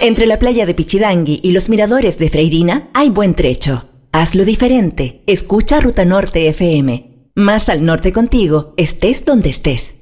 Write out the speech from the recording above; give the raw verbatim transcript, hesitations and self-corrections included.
Entre la playa de Pichidangui y los miradores de Freirina hay buen trecho. Hazlo diferente. Escucha Ruta Norte F M. Más al norte contigo, estés donde estés.